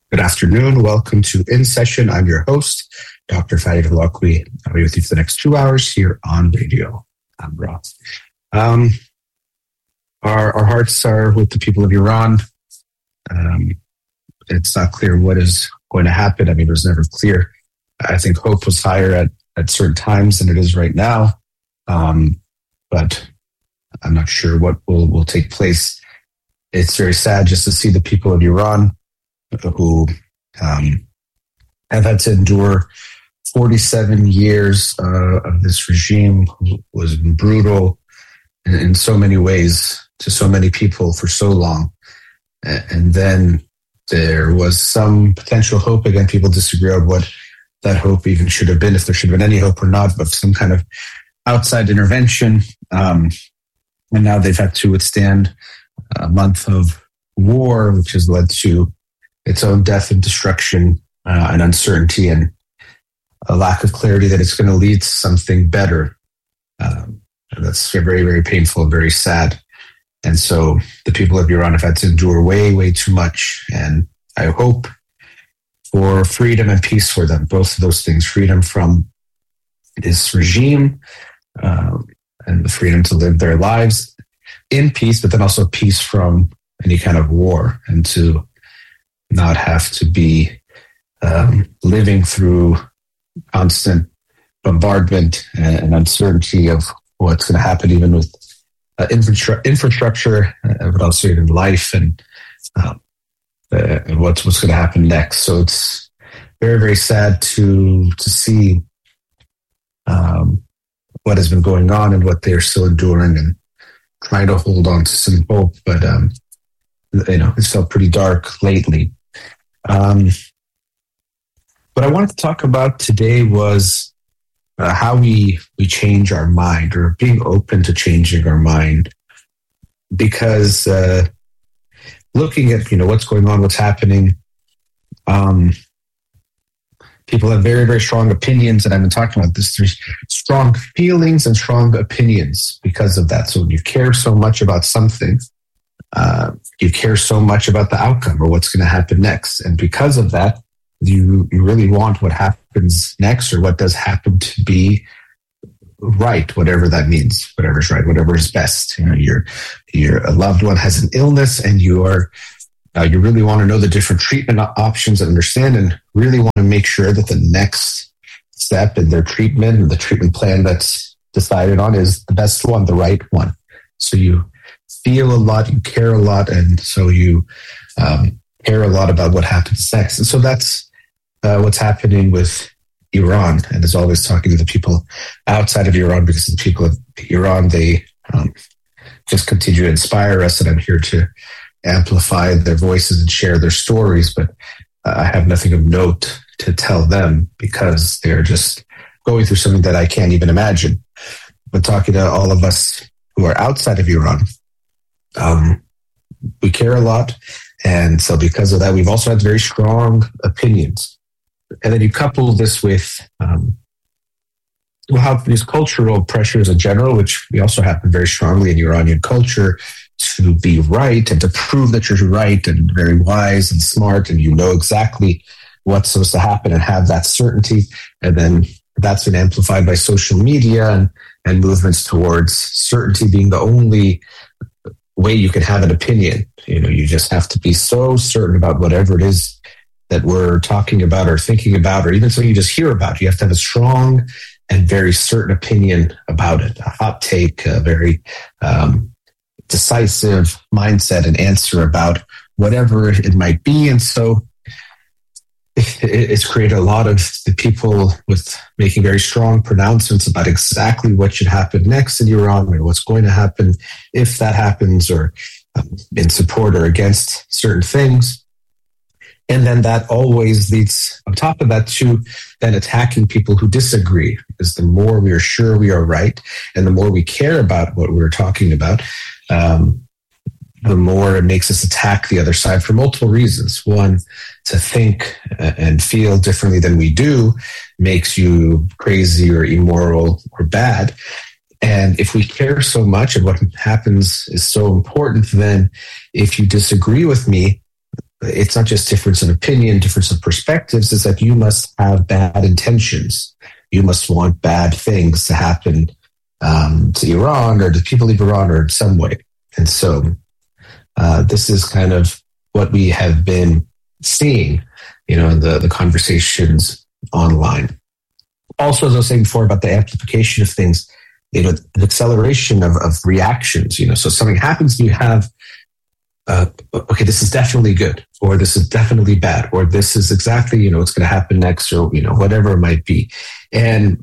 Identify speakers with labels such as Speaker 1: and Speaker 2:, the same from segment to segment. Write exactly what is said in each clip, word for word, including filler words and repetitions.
Speaker 1: Good afternoon. Welcome to In Session. I'm your host, Doctor Fadi Holakouee. I'll be with you for the next two hours here on radio. I'm Ross. Um, our, our hearts are with the people of Iran. Um, it's not clear what is going to happen. I mean, it was never clear. I think hope was higher at, at certain times than it is right now. Um, but I'm not sure what will, will take place. It's very sad just to see the people of Iran who um, have had to endure forty-seven years uh, of this regime, who was brutal in, in so many ways to so many people for so long. And then there was some potential hope. Again, people disagree on what that hope even should have been, if there should have been any hope or not, but some kind of outside intervention. Um, and now they've had to withstand a month of war, which has led to its own death and destruction uh, and uncertainty and a lack of clarity that it's going to lead to something better. Um, and that's very, very painful and very sad. And so the people of Iran have had to endure way, way too much. And I hope for freedom and peace for them, both of those things, freedom from this regime um, and the freedom to live their lives in peace, but then also peace from any kind of war, and to not have to be um, living through constant bombardment and, and uncertainty of what's going to happen, even with uh, infra- infrastructure, uh, but also even life and, um, uh, and what's what's going to happen next. So it's very, very sad to to see um, what has been going on and what they are still enduring and trying to hold on to some hope, but um, you know, it's felt pretty dark lately. Um, what I wanted to talk about today was uh, how we we change our mind, or being open to changing our mind, because uh, looking at you know what's going on, what's happening, um, people have very, very strong opinions, and I've been talking about this. There's strong feelings and strong opinions because of that. So when you care so much about something, uh, you care so much about the outcome or what's going to happen next. And because of that, you, you really want what happens next, or what does happen, to be right, whatever that means, whatever's right, whatever is best. You know, your, your a loved one has an illness, and you are Uh, you really want to know the different treatment options and understand, and really want to make sure that the next step in their treatment and the treatment plan that's decided on is the best one, the right one. So you feel a lot, you care a lot, and so you um, care a lot about what happens next. And so that's uh, what's happening with Iran. And as always, talking to the people outside of Iran, because the people of Iran, they um, just continue to inspire us, and I'm here to amplify their voices and share their stories, but uh, I have nothing of note to tell them, because they're just going through something that I can't even imagine. But talking to all of us who are outside of Iran, um, we care a lot, and so because of that, we've also had very strong opinions. And then you couple this with um, well, how these cultural pressures in general, which we also happen very strongly in Iranian culture, to be right and to prove that you're right and very wise and smart, and you know exactly what's supposed to happen and have that certainty. And then that's been amplified by social media and, and movements towards certainty being the only way you can have an opinion. You know, you just have to be so certain about whatever it is that we're talking about or thinking about, or even something you just hear about. You have to have a strong and very certain opinion about it, a hot take, a very um, decisive mindset and answer about whatever it might be. And so it's created a lot of the people with making very strong pronouncements about exactly what should happen next in Iran, or what's going to happen if that happens, or um, in support or against certain things. And then that always leads, on top of that, to then attacking people who disagree, because the more we are sure we are right, and the more we care about what we're talking about, um, the more it makes us attack the other side for multiple reasons. One, to think and feel differently than we do makes you crazy or immoral or bad. And if we care so much and what happens is so important, then if you disagree with me, it's not just difference in opinion, difference of perspectives. It's that you must have bad intentions. You must want bad things to happen um, to Iran or to people of Iran or in some way. And so uh, this is kind of what we have been seeing, you know, in the, the conversations online. Also, as I was saying before about the amplification of things, you know, an acceleration of, of reactions, you know, so something happens and you have, uh, okay, this is definitely good, or this is definitely bad, or this is exactly, you know, what's going to happen next, or, you know, whatever it might be. And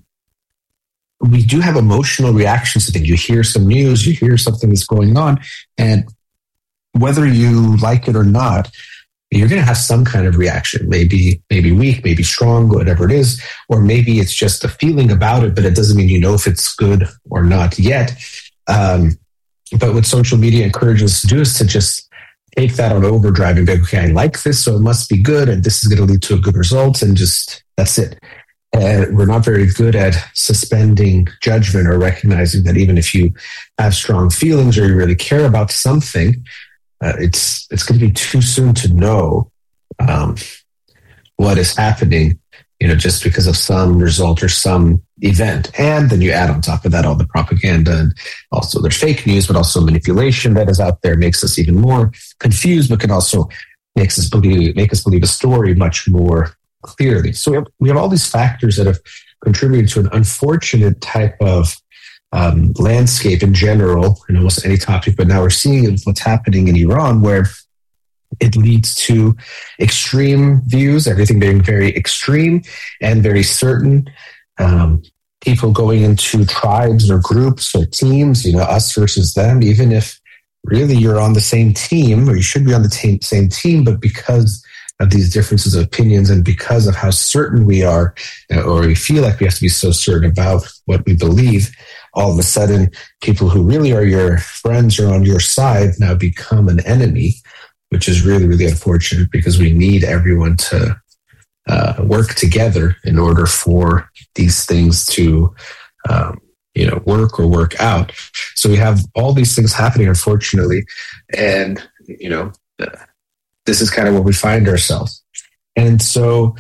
Speaker 1: we do have emotional reactions to things. You hear some news, you hear something that's going on, and whether you like it or not, you're going to have some kind of reaction, maybe maybe weak, maybe strong, whatever it is, or maybe it's just a feeling about it, but it doesn't mean you know if it's good or not yet. Um, but what social media encourages us to do is to just take that on overdrive and be, okay, I like this, so it must be good, and this is going to lead to a good result, and just that's it. And we're not very good at suspending judgment or recognizing that even if you have strong feelings or you really care about something, Uh, it's it's going to be too soon to know um, what is happening, you know, just because of some result or some event. And then you add on top of that all the propaganda, and also there's fake news, but also manipulation that is out there makes us even more confused, but can also makes us believe make us believe a story much more clearly. So we have, we have all these factors that have contributed to an unfortunate type of Um, landscape in general, in almost any topic, but now we're seeing what's happening in Iran, where it leads to extreme views, everything being very extreme and very certain. Um, people going into tribes or groups or teams, you know, us versus them, even if really you're on the same team, or you should be on the t- same team, but because of these differences of opinions and because of how certain we are, or we feel like we have to be so certain about what we believe, all of a sudden, people who really are your friends or on your side now become an enemy, which is really, really unfortunate, because we need everyone to uh, work together in order for these things to, um, you know, work or work out. So we have all these things happening, unfortunately, and, you know, this is kind of where we find ourselves. And so,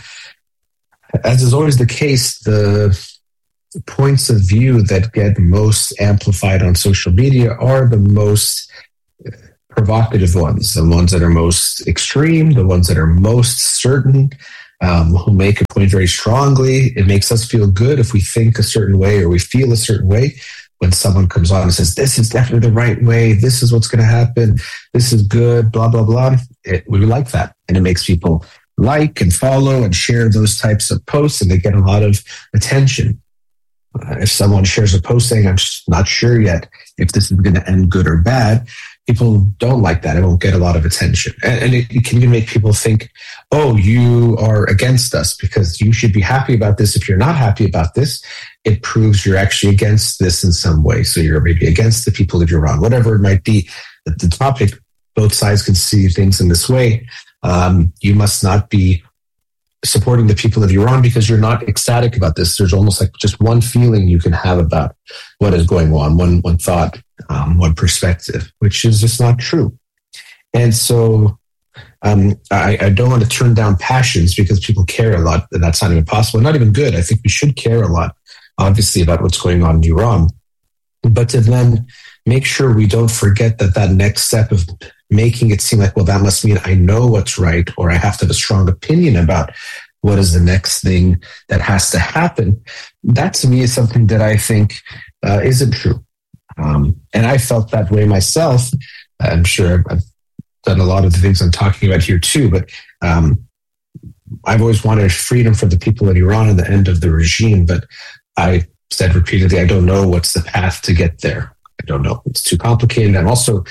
Speaker 1: as is always the case, the points of view that get most amplified on social media are the most provocative ones, the ones that are most extreme, the ones that are most certain, um, who make a point very strongly. It makes us feel good if we think a certain way or we feel a certain way. When someone comes on and says, this is definitely the right way, this is what's going to happen, this is good, blah, blah, blah, it, we like that. And it makes people like and follow and share those types of posts, and they get a lot of attention. Uh, if someone shares a post saying, I'm just not sure yet if this is going to end good or bad, people don't like that. It won't get a lot of attention. And, and it, it can even make people think, oh, you are against us because you should be happy about this. If you're not happy about this, it proves you're actually against this in some way. So you're maybe against the people of Iran, whatever it might be. The, the topic, both sides can see things in this way. Um, you must not be supporting the people of Iran because you're not ecstatic about this. There's almost like just one feeling you can have about what is going on, one one thought, um, one perspective, which is just not true. And so um, I, I don't want to turn down passions because people care a lot, and that's not even possible. Not even good. I think we should care a lot, obviously, about what's going on in Iran. But to then make sure we don't forget that that next step of making it seem like, well, that must mean I know what's right, or I have to have a strong opinion about what is the next thing that has to happen. That to me is something that I think uh, isn't true. Um, and I felt that way myself. I'm sure I've done a lot of the things I'm talking about here too, but um, I've always wanted freedom for the people in Iran and the end of the regime. But I said repeatedly, I don't know what's the path to get there. I don't know. It's too complicated. I'm also,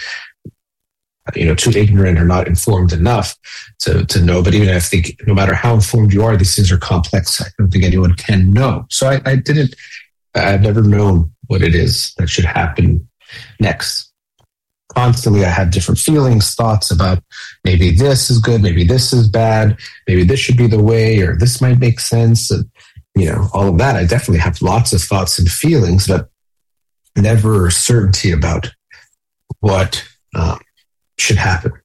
Speaker 1: you know, too ignorant or not informed enough to, to know. But even I think no matter how informed you are, these things are complex. I don't think anyone can know. So I, I didn't, I've never known what it is that should happen next. Constantly, I had different feelings, thoughts about maybe this is good, maybe this is bad, maybe this should be the way, or this might make sense. And, you know, all of that. I definitely have lots of thoughts and feelings, but never certainty about what um, should happen.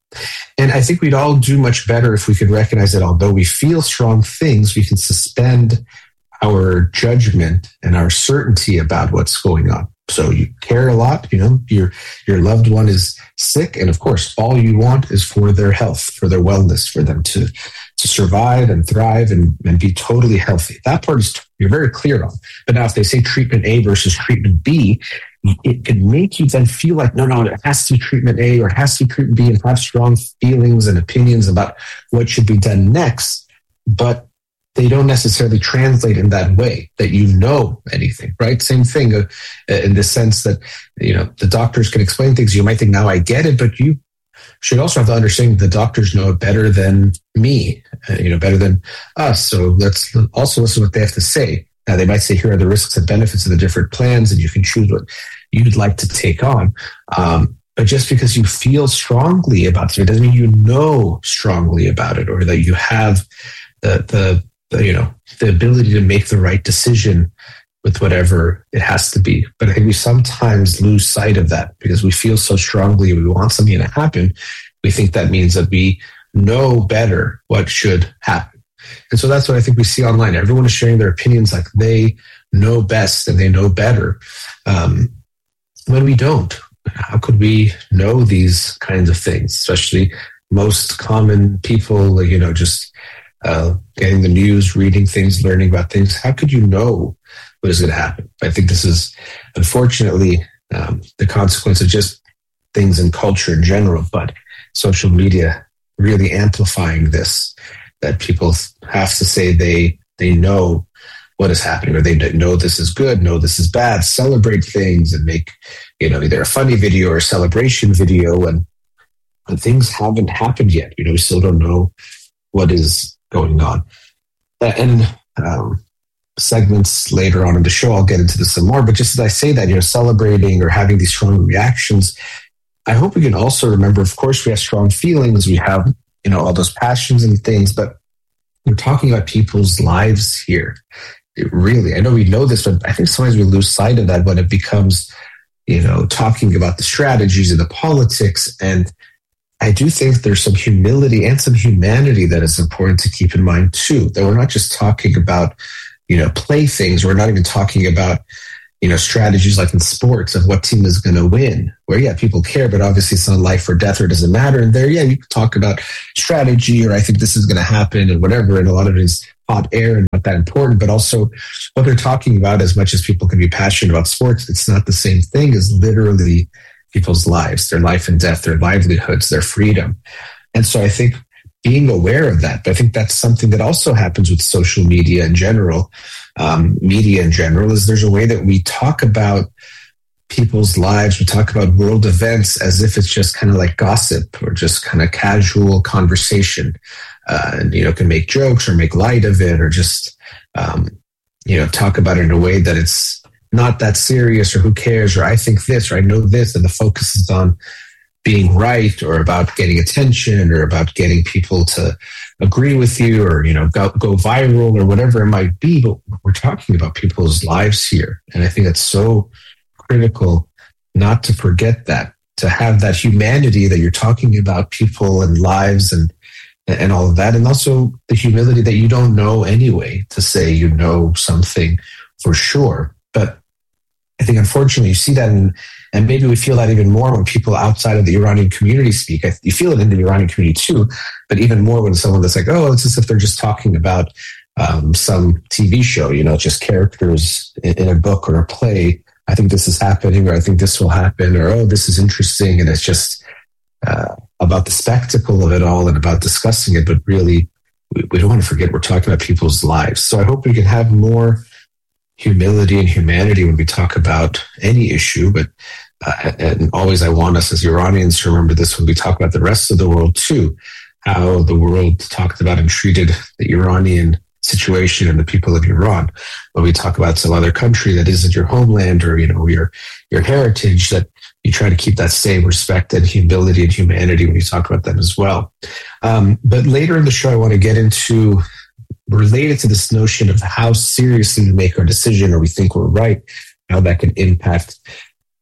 Speaker 1: And I think we'd all do much better if we could recognize that although we feel strong things, we can suspend our judgment and our certainty about what's going on. So you care a lot, you know, your your loved one is sick, and of course, all you want is for their health, for their wellness, for them to to survive and thrive and, and be totally healthy. That part is you're very clear on. But now if they say treatment A versus treatment B, it can make you then feel like, no, no, it has to be treatment A or it has to be treatment B, and have strong feelings and opinions about what should be done next. But they don't necessarily translate in that way that you know anything, right? Same thing uh, in the sense that, you know, the doctors can explain things. You might think, now I get it, but you should also have the understanding the doctors know it better than me, uh, you know, better than us. So let's also listen to what they have to say. Now, they might say, here are the risks and benefits of the different plans, and you can choose what you'd like to take on. Um, but just because you feel strongly about it doesn't mean you know strongly about it, or that you have the, the, the you know, the ability to make the right decision with whatever it has to be. But I think we sometimes lose sight of that because we feel so strongly we want something to happen. We think that means that we know better what should happen. And so that's what I think we see online. Everyone is sharing their opinions like they know best and they know better. Um, when we don't, how could we know these kinds of things? Especially most common people, you know, just uh, getting the news, reading things, learning about things. How could you know what is going to happen? I think this is, unfortunately, um, the consequence of just things in culture in general, but social media really amplifying this, that people have to say they they know what is happening, or they know this is good, know this is bad, celebrate things and make, you know, either a funny video or a celebration video, and, and things haven't happened yet. You know, we still don't know what is going on. And um, segments later on in the show, I'll get into this some more, but just as I say that, you know, celebrating or having these strong reactions, I hope we can also remember, of course, we have strong feelings, we have, you know, all those passions and things, but we're talking about people's lives here. It really, I know we know this, but I think sometimes we lose sight of that when it becomes, you know, talking about the strategies and the politics. And I do think there's some humility and some humanity that is important to keep in mind too, that we're not just talking about, you know, playthings. We're not even talking about, you know, strategies like in sports of what team is going to win, where, yeah, people care, but obviously it's not life or death, or it doesn't matter. And there, yeah, you can talk about strategy, or I think this is going to happen and whatever. And a lot of it is hot air and not that important, but also what they're talking about, as much as people can be passionate about sports, it's not the same thing as literally people's lives, their life and death, their livelihoods, their freedom. And so I think being aware of that, but I think that's something that also happens with social media in general, um, media in general, is there's a way that we talk about people's lives, we talk about world events as if it's just kind of like gossip or just kind of casual conversation, uh, and, you know, can make jokes or make light of it, or just, um, you know, talk about it in a way that it's not that serious, or who cares, or I think this, or I know this, and the focus is on being right, or about getting attention, or about getting people to agree with you, or, you know, go, go viral, or whatever it might be. But we're talking about people's lives here. And I think it's so critical not to forget that, to have that humanity that you're talking about people and lives and, and all of that. And also the humility that you don't know anyway, to say you know something for sure. But I think, unfortunately, you see that, in, and maybe we feel that even more when people outside of the Iranian community speak. You feel it in the Iranian community too, but even more when someone that's like, oh, it's as if they're just talking about um, some T V show, you know, just characters in, in a book or a play. I think this is happening, or I think this will happen, or, oh, this is interesting. And it's just uh, about the spectacle of it all and about discussing it. But really, we, we don't want to forget we're talking about people's lives. So I hope we can have more humility and humanity when we talk about any issue. But uh, and always I want us as Iranians to remember this when we talk about the rest of the world too, how the world talked about and treated the Iranian situation and the people of Iran. When we talk about some other country that isn't your homeland, or, you know, your your heritage, that you try to keep that same respect and humility and humanity when you talk about them as well. Um, but later in the show, I want to get into, related to this notion of how seriously we make our decision, or we think we're right, how that can impact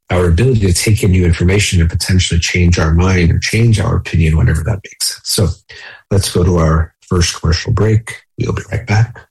Speaker 1: our ability to take in new information and potentially change our mind or change our opinion, whatever that makes sense. So let's go to our first commercial break. We'll be right back.